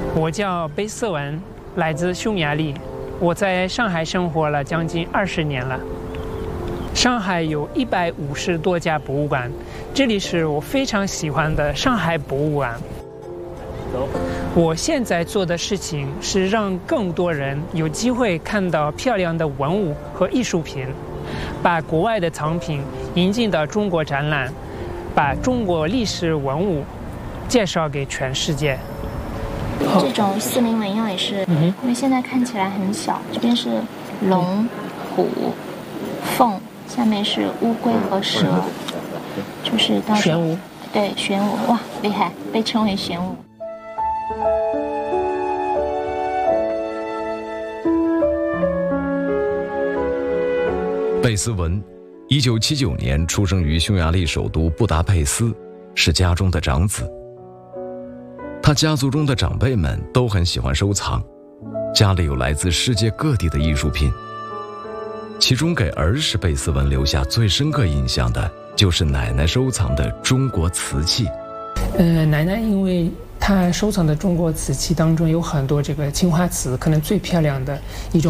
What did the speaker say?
我叫贝斯文，来自匈牙利。我在上海生活了将近20年了。上海有150多家博物馆，这里是我非常喜欢的上海博物馆。我现在做的事情是让更多人有机会看到漂亮的文物和艺术品，把国外的藏品引进到中国展览，把中国历史文物介绍给全世界。 这种4民纹样也是，因为现在看起来很小，这边是龙、虎、凤，下面是乌龟和蛇，就是到玄武。 对，玄武，哇，厉害，被称为玄武。 贝斯文，1979年出生于匈牙利首都布达佩斯，是家中的长子。他家族中的长辈们都很喜欢收藏，家里有来自世界各地的艺术品。其中给儿时贝斯文留下最深刻印象的就是奶奶收藏的中国瓷器。 奶奶因为她收藏的中国瓷器当中有很多这个青花瓷，可能最漂亮的一种